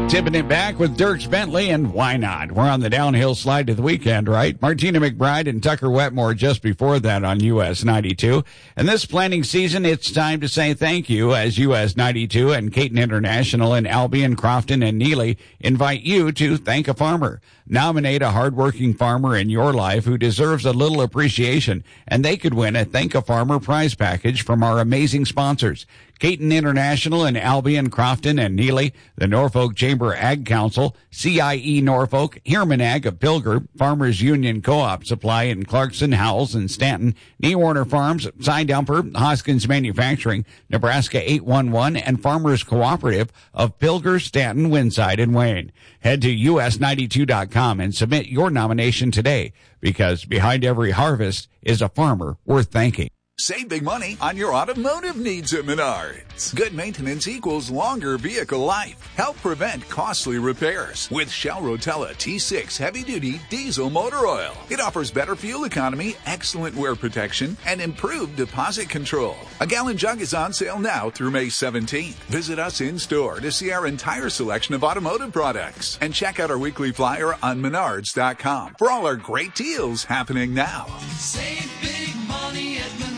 Tipping it back with Dierks Bentley, and why not? We're on the downhill slide to the weekend, right? Martina McBride and Tucker Wetmore just before that on US 92. And this planting season, it's time to say thank you as US 92 and Caton International in Albion, Crofton, and Neely invite you to thank a farmer. Nominate a hardworking farmer in your life who deserves a little appreciation, and they could win a Thank a Farmer prize package from our amazing sponsors. Caton International in Albion, Crofton, and Neely, the Norfolk Chamber Ag Council, CIE Norfolk, Heerman Ag of Pilger, Farmers Union Co-op Supply in Clarkson, Howells, and Stanton, Nee Warner Farms, Cy-Dumper, Hoskins Manufacturing, Nebraska 811, and Farmers Cooperative of Pilger, Stanton, Winside, and Wayne. Head to us92.com and submit your nomination today, because behind every harvest is a farmer worth thanking. Save big money on your automotive needs at Menards. Good maintenance equals longer vehicle life. Help prevent costly repairs with Shell Rotella T6 heavy-duty diesel motor oil. It offers better fuel economy, excellent wear protection, and improved deposit control. A gallon jug is on sale now through May 17th. Visit us in-store to see our entire selection of automotive products. And check out our weekly flyer on Menards.com for all our great deals happening now. Save big money at Menards.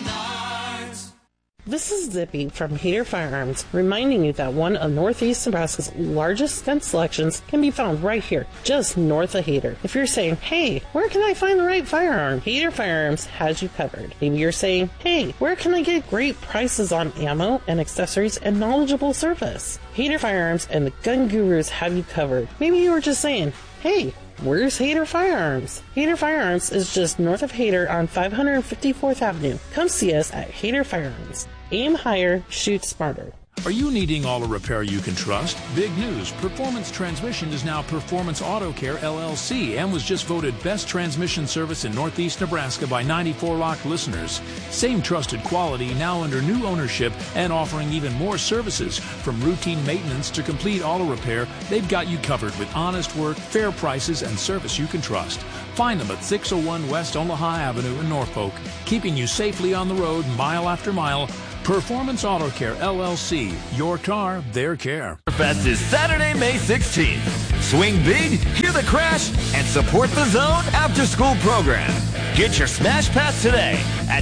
This is Zippy from Hader Firearms, reminding you that one of Northeast Nebraska's largest gun selections can be found right here, just north of Hader. If you're saying, hey, where can I find the right firearm? Hader Firearms has you covered. Maybe you're saying, hey, where can I get great prices on ammo and accessories and knowledgeable service? Hader Firearms and the Gun Gurus have you covered. Maybe you were just saying, hey, where's Hader Firearms? Hader Firearms is just north of Hader on 554th Avenue. Come see us at Hader Firearms. Aim higher, shoot smarter. Are you needing auto repair you can trust? Big news. Performance Transmission is now Performance Auto Care LLC and was just voted best transmission service in Northeast Nebraska by 94 Rock listeners. Same trusted quality, now under new ownership and offering even more services. From routine maintenance to complete auto repair, they've got you covered with honest work, fair prices, and service you can trust. Find them at 601 West Omaha Avenue in Norfolk, keeping you safely on the road mile after mile. Performance Auto Care LLC. Your car, their care. Fest is Saturday, May 16th. Swing big, hear the crash, and support the Zone after-school program. Get your Smash Pass today at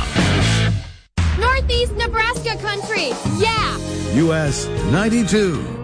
clunkerclobberfest.com. Northeast Nebraska country, yeah! US 92.